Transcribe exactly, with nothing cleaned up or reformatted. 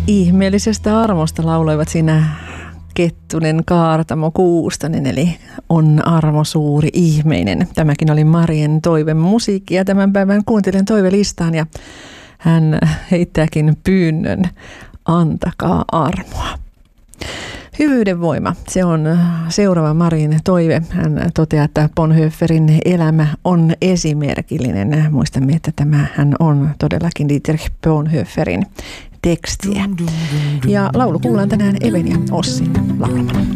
Ihmeellisestä armosta lauloivat siinä Kettunen, Kaartamo, Kuustonen, eli on armo suuri, ihmeinen. Tämäkin oli Marien toive musiikki ja tämän päivän kuuntelen toivelistaan ja hän heittääkin pyynnön, antakaa armoa. Hyvyyden voima, se on seuraava Marin toive. Hän toteaa, että Bonhoefferin elämä on esimerkillinen. Muistamme, että tämä hän on todellakin Dietrich Bonhoefferin tekstiä. Ja laulu kuullaan tänään Even ja Ossin laulamana.